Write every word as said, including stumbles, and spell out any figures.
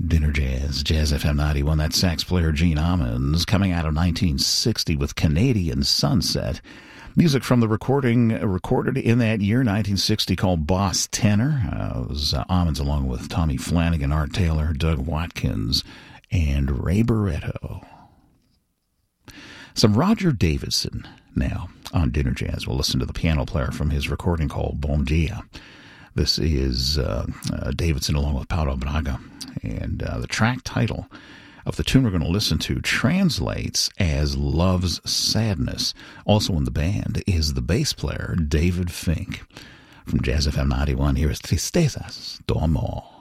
Dinner Jazz, Jazz F M ninety-one. That sax player Gene Ammons, coming out of nineteen sixty with Canadian Sunset. Music from the recording recorded in that year, nineteen sixty, called Boss Tenor. Uh, it was uh, Ammons along with Tommy Flanagan, Art Taylor, Doug Watkins, and Ray Barretto. Some Roger Davidson now on Dinner Jazz. We'll listen to the piano player from his recording called Bom Dia. This is uh, uh, Davidson along with Paulo Braga. And uh, the track title of the tune we're going to listen to translates as Love's Sadness. Also in the band is the bass player David Fink. From Jazz F M ninety-one, here is Tristezas do Amor.